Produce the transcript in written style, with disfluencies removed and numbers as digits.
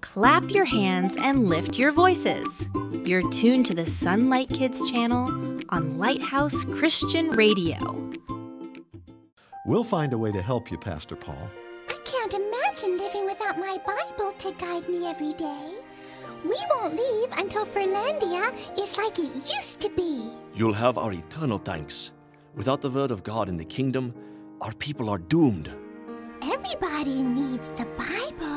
clap your hands and lift your voices. You're tuned to the Sunlight Kids channel on Lighthouse Christian Radio. We'll find a way to help you, Pastor Paul. I can't imagine living without my Bible to guide me every day. We won't leave until Furlandia is like it used to be. You'll have our eternal thanks. Without the word of God in the kingdom, our people are doomed. Everybody needs the Bible.